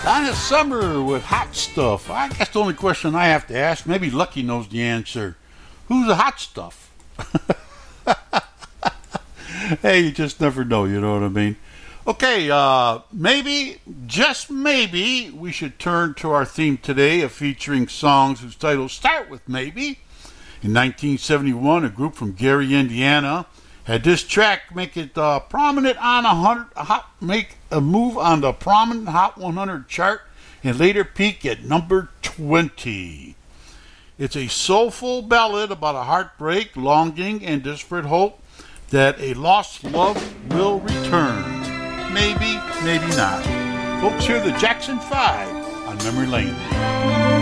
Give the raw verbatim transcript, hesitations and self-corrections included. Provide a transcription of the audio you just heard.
Donna Summer with Hot Stuff. I guess the only question I have to ask, maybe Lucky knows the answer. Who's the hot stuff? Hey, you just never know, you know what I mean? Okay, uh, maybe, just maybe, we should turn to our theme today of featuring songs whose titles start with maybe. In nineteen seventy-one, a group from Gary, Indiana, had this track make it uh, prominent on a hundred, hot, make a move on the prominent Hot one hundred chart, and later peak at number twenty. It's a soulful ballad about a heartbreak, longing, and desperate hope that a lost love will return. Maybe, maybe not. Folks, hear the Jackson Five on Memory Lane.